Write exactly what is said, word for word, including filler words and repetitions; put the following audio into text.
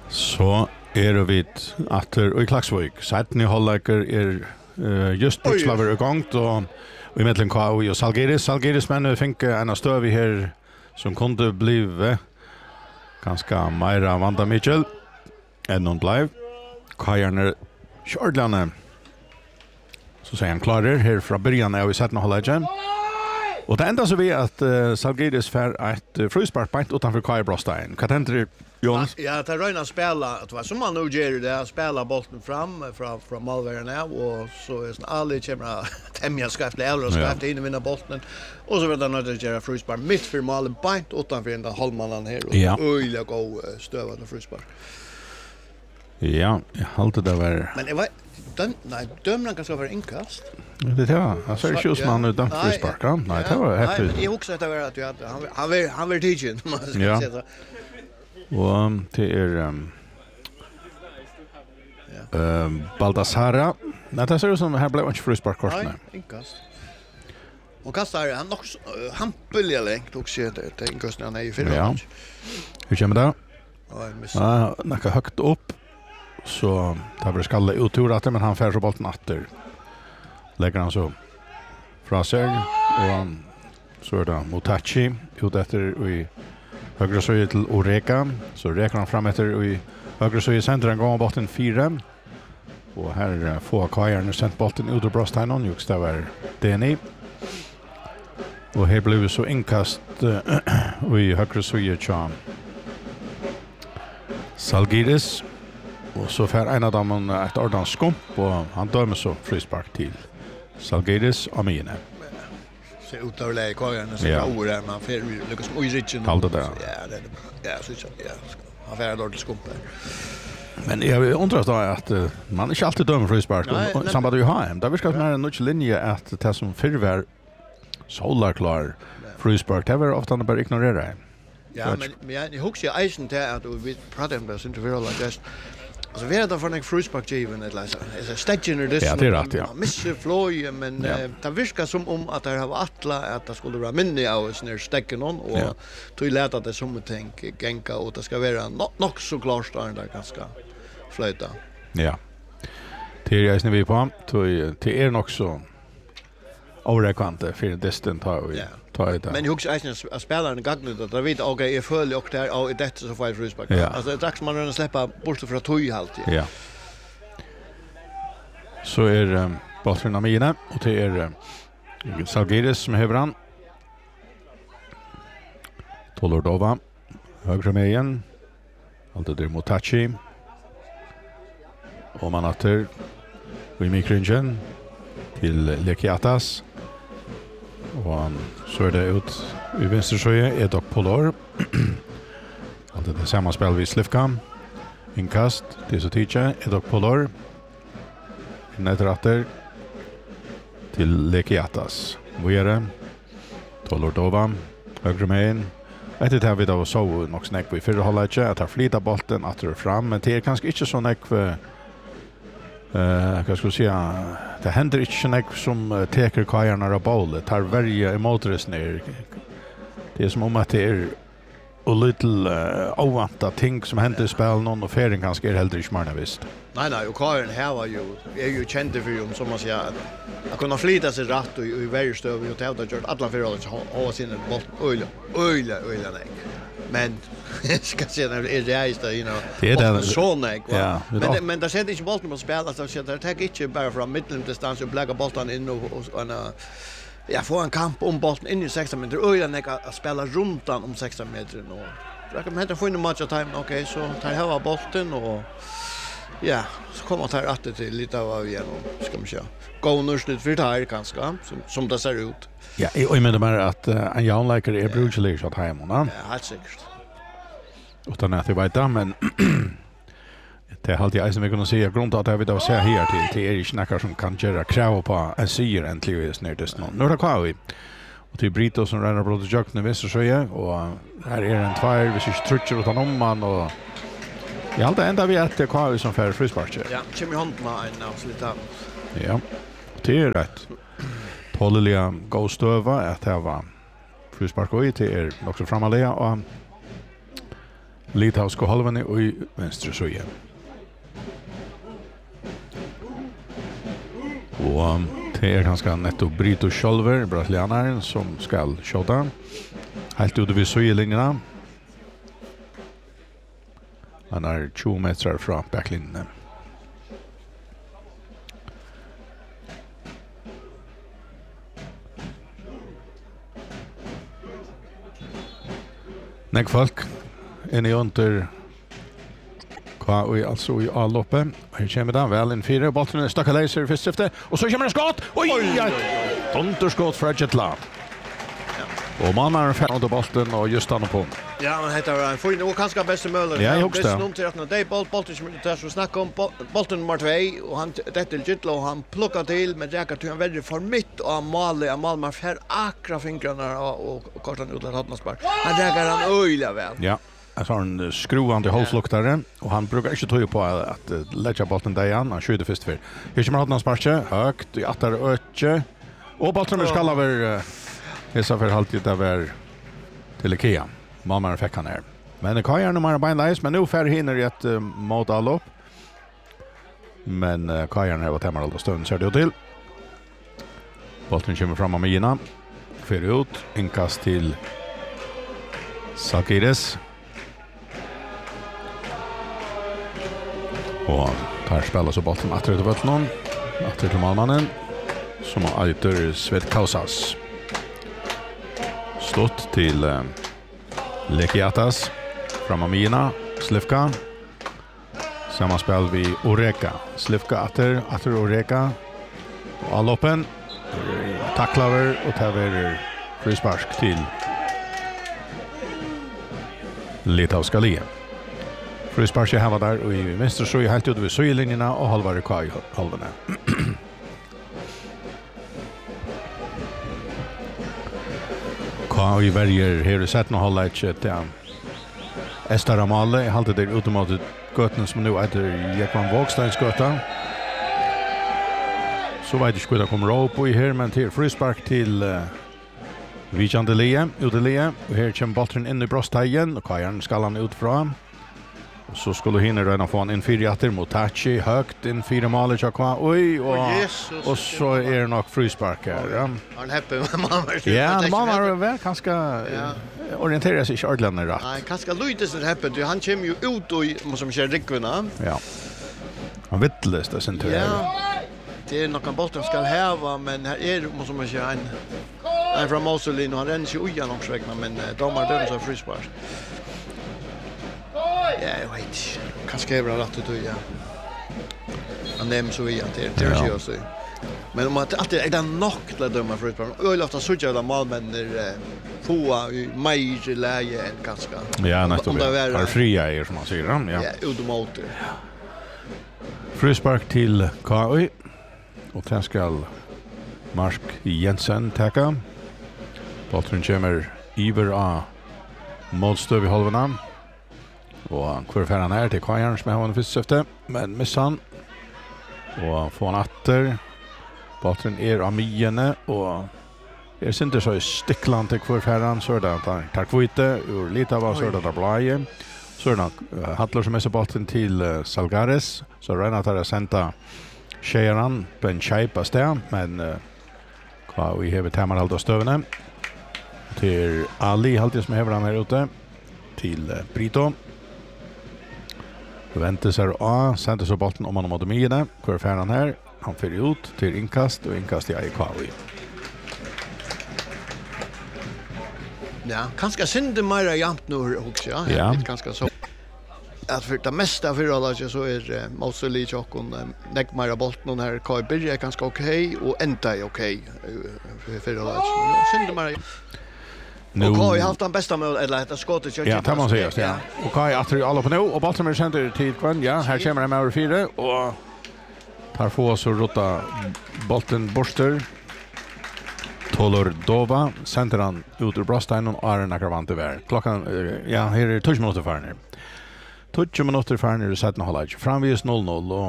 Så är det vid att i Klaksvik. Sätten i hållläker är uh, just brukslaver igång och vi mellan K O och Salgiris. Salgiris men fick en stöv vi här som kunde bli ganska mera vanda Mitchell än någon blev. Kajarna Shortland så säger han klarar här från början är vi sett någon hålllägen. Och det enda så vi att uh, Salgiris för ett uh, frispark point utanför Kajar Brostein. Vad händer Jonas? Ja, det röjna spela, att vad som man nu gör det, spela bollen fram från från målvärdarna och så är sån alla kommer tämja skafta eller skafta in och vinna bollen. Och så vet han att det göra frispark mitt för målen point utanför den halvmannen här och ja. öliga gå stövande frispark. Ja, jag hållde det var. Men det var den nej, dömaren kan ska vara inkast. Det var. Jag ser ju man nu den frispark. Nej, det var häftigt. Nej, jag också att det var att jag han han han vill teachen, man ska säga så. Och det är um, um, Baldassara. Nej, det ser ut som här blev inte frisparkkort. Nej, inkast. Och kastar han också han böljar längt och ser det det inkast när han är i fyra. Ja. Hur kommer det? Ja, näka högt upp. Så det blir skalle uttur att men han fär så bollen åter. Lägger han så från sig och så är det Motachi ut efter i högra söj till Oreka, så räkar han fram efter i högra söj center en gång botten fyra. Och här får Kajarna sent bollen ut ur Brostein just det var Denny. Och här blev så inkast uh, i högra söj till Salgiris. Och så får en av dem ett ordans skump och han dömer så frispark till Salgiris och Mine. Så utav läge Kajarna så ja. Ord där man får lyckas oj richen. Allt det där. Ja, det ja, så ja. Han får då till skump. Men jag undrar då att uh, man inte alltid dömer frispark och samband ju ha hem. Där vi ska ha en notch linje att det som förvär solar klar frispark det var ofta bara ignorera. Ja, men men jag hooks ju isen till att vi pratar om det inte vill like just. Alltså vi hade för en frispark given ett läsa. Är stationen det ja, det är rätt, ja. Missar floy men ja. uh, det viskar som om att det har attla att det skulle vara minne av oss när stäcken någon och ja. tog lärt att det som tänk gänka och det ska vara nog så klart står där ganska flöjta. Ja. Det är ju vi på till till är nog så överkvante för distant har vi. Ja. Men hooks är att spelaren gagnar att vet okej är full och där och det så får frispark. Ja. Alltså det dags man rör släppa bort från toj halt. Ja. Så är um, bollen av Mina och det är uh, Salgiris som häver han. Tolordova högra med igen. Allt det Motachi. Och man åter i mikringen till Lekiatas. Och så är det ut i vänster sjöje är dock Polor. Allt det samma spel vid Slivkam. Inkast till så tidigare är dock Polor. Nedratter till Lekiatas. Vere Tolordova högra med in. Ett det vi då så nog snack vi för hålla inte att ha flytta bollen åter fram men det är kanske inte så näck för eh vad ska jag säga det händer inte så näck som uh, teker Kajarna av bollen tar varje emotres ner. Det är som om att det är och lite uh, ovanta ting som händer i spel någon och färing kanske är helt inte marna visst. Nej nej och Kajarna här var ju är ju känd för ju som man säger att kunna flytta sig rätt och i varje stöv och ta ut att alla för att ha sin boll öl öl öl nej. Men ska se när det är det just you know. Det är det så nej. Ja, men men där sätter inte bollen på spel alltså så där tar inte bara från mitten distans och lägga bollen in och och ja få en kamp om bollen in i sexton meter öl nej att spela runt om sexton meter och jag kan inte få in match time okej så tar jag bollen och ja, så kommer det här att det till lite av igen och ska man säga. Gå nörsligt för det här kanske som som det ser ut. Ja, och jag menar bara att uh, en Jan Laker är brutally shot hem och Ja, helt säkert. Utan att jag vet det, men det är alltid jag som vi kan säga grund att jag vill då säga här till till er snackar som kan göra krav på en syr äntligen snart det snart. Nu är det kvar vi. Och till Brito som ränner blått och jökna visst så är och här är en tvär vi ska trutcha utan om man och ja, allt ända vi att det kvar som för frispark. Ja, Jimmy Hunt med en absolut. Ja. Det är rätt. Polliga Ghostöva att det var frispark och det är också framåt och Litauska halvene og i venstre søye. Og det er ganske nettopp Brito Sjolver, brasilianeren, som skal skjøte. Helt ute ved søyelinjene. Han er tjue meter fra backlinjene. Nek folk inne under kva og altså i avloppet. Her kommer det vel inn fire. Bolten er stakket leiser i første skifte. Og så kommer det skott! Oi! Dunderskott fra Jetla. Og man er ferdig under bolten og just han på. Ja, men heter han får ju kanske bästa möjlighet. Ja, jag också. Bäst nog till att när det boll bollen som det så snacka om bollen nummer två och han det till Gitlo och han plockar till med räcker till en väldigt för mitt och mål och mål man för akra fingrarna och och kortan ut att hotna spar. Han räcker han öliga väl. Ja. Alltså han skruvande hållfluktare och han brukar inte tro på att lägga bollen där igen. Han skjuter först för. Hur kommer hotna sparke? Högt i åttar öche. Och bollen ska över Hesa för halvtid där var till Ikea. Mamma fick han här. Men det kan gärna mer beinleis, men nu fer hinner i ett uh, mot allop. Men uh, Kajan har varit hemma alla stund ser det ju till. Bollen kommer fram med Gina. För ut, inkast till Sakiris. Och tar spelar så bollen att ut vart någon. Att till målmannen som har Aitor Svetkausas. Stått till uh, Lekiatas fram av Mina, Slivka. Samma spel vid Oreka. Slivka atter, atter Oreka. Och alloppen. Tacklaver och täver frispark till Litauska Lie. Frispark är här där och i vänster så är helt ute vid söjlinjerna och halvar kvar i halvarna. Kvar i varje här sett någon hålla ett ja. Estara Male är alltid där utomot götten som nu heter Jekvan Vågsteins götta. Så vet jag skulle komma upp i här men till frispark till uh, Vijande Lie, Udelie. Och här kommer bollen in i brösthajen och Kajan ska han ut från. Och så skulle hinna redan få en inferiater mot Tachi högt in fyra mål och kvar. Oj och oh, Jesus, och så är det nog frispark här. Ja. Han happy med mamma. Ja, mamma är väl kanske orienterar sig ordentligt rätt. Nej, kanske lite så happy. Du han kommer ju ut och som kör ryggvinna. Ja. Han vittlöst det sen till. Ja. Det är någon boll som ska häva men här är det måste man köra en en från Moselin och han ränner sig ojan också vägna men domar dömer så frispark. Ja, jag vet. Kanske är det rätt att ja. Han nämns så igen till det är ju så. Men om att alltid är det nog att döma frispark. Och jag låter så jävla målmän där få i major läge än ganska. Ja, nästan. Har fria är som man säger. Ja. Ja, utomot. Frispark till K I. Och sen ska Mark Jensen täcka. Bollen kommer iver av målstöv i halvorna. Och kvar för han här till Kajan som har en första syfte. Men missar han. Och får han åter. Bollen är av miene. Och är inte så stickland till kvar för han. Så är det att han tar kvite. Ur lite av så är det där blaje. Så är det uh, Hattler som är bollen till uh, Salgares. Så Renat har sända tjejeran på en tjejpa sted. Men uh, kvar vi har tämmer allt av stövene. Till Ali alltid som häver han här ute. Till uh, Brito. Väntar sig A, sänder så bollen om han mot Mine. Kvar för han här. Han för ut till inkast och inkast i Aikawi. Ja, kanske synd mer jämnt nu också, ja. Ja. Ganska så. Att för det mesta för alla så är uh, Moseley och hon uh, näck mer bollen här Kai Birger är ganska okej okay, och ända är okej okay, för alla. Synd mer. Nu har ju haft den bästa mål eller det skottet jag ja, det man säger ja. Och Kai att alla på nu och Baltimore center till kvann ja, här kommer han med över fyra och tar få så rota bollen borster. Tolor Dova center han ut ur Brostein och Arne Akravante där. Klockan ja, här är tjugo minuter för nu. tjugo minuter för nu sätter han hålla. Framvis noll noll och